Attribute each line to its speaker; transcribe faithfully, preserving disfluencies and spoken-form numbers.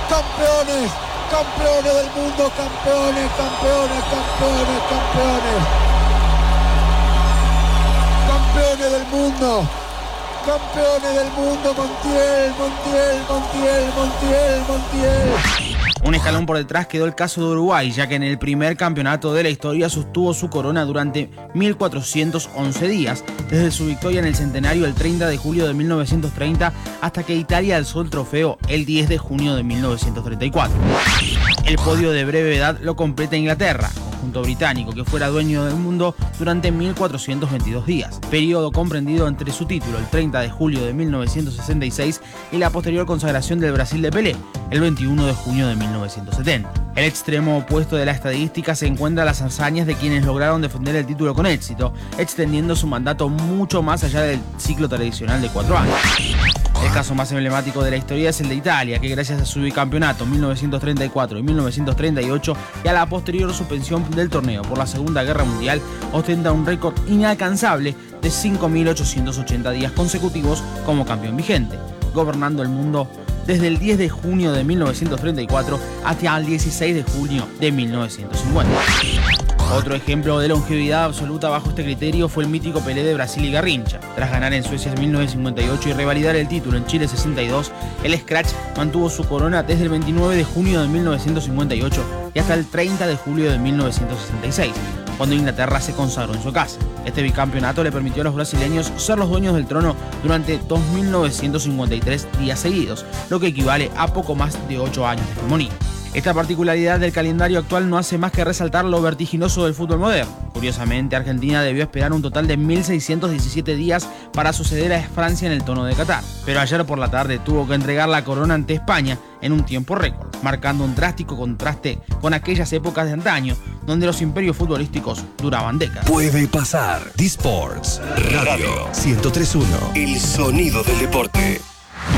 Speaker 1: campeones, campeones del mundo, campeones, campeones, campeones, campeones. Campeones del mundo, campeones del mundo, Montiel, Montiel, Montiel, Montiel, Montiel.
Speaker 2: Un escalón por detrás quedó el caso de Uruguay, ya que en el primer campeonato de la historia sostuvo su corona durante mil cuatrocientos once días, desde su victoria en el centenario el treinta de julio de mil novecientos treinta hasta que Italia alzó el trofeo el diez de junio de mil novecientos treinta y cuatro. El podio de brevedad lo completa Inglaterra, conjunto británico que fuera dueño del mundo durante mil cuatrocientos veintidós días, periodo comprendido entre su título el treinta de julio de mil novecientos sesenta y seis y la posterior consagración del Brasil de Pelé, el veintiuno de junio de mil novecientos setenta. El extremo opuesto de la estadística se encuentra las hazañas de quienes lograron defender el título con éxito, extendiendo su mandato mucho más allá del ciclo tradicional de cuatro años. El caso más emblemático de la historia es el de Italia, que gracias a su bicampeonato mil novecientos treinta y cuatro y mil novecientos treinta y ocho y a la posterior suspensión del torneo por la Segunda Guerra Mundial, ostenta un récord inalcanzable de cinco mil ochocientos ochenta días consecutivos como campeón vigente, gobernando el mundo desde el diez de junio de mil novecientos treinta y cuatro hasta el dieciséis de junio de mil novecientos cincuenta. Otro ejemplo de longevidad absoluta bajo este criterio fue el mítico Pelé de Brasil y Garrincha. Tras ganar en Suecia en mil novecientos cincuenta y ocho y revalidar el título en Chile sesenta y dos, el Scratch mantuvo su corona desde el veintinueve de junio de mil novecientos cincuenta y ocho y hasta el treinta de julio de mil novecientos sesenta y seis, cuando Inglaterra se consagró en su casa. Este bicampeonato le permitió a los brasileños ser los dueños del trono durante dos mil novecientos cincuenta y tres días seguidos, lo que equivale a poco más de ocho años de hegemonía. Esta particularidad del calendario actual no hace más que resaltar lo vertiginoso del fútbol moderno. Curiosamente, Argentina debió esperar un total de mil seiscientos diecisiete días para suceder a Francia en el trono de Qatar, pero ayer por la tarde tuvo que entregar la corona ante España en un tiempo récord, marcando un drástico contraste con aquellas épocas de antaño, donde los imperios futbolísticos duraban décadas.
Speaker 3: Puede pasar. D-Sports Radio ciento tres punto uno. El sonido del deporte.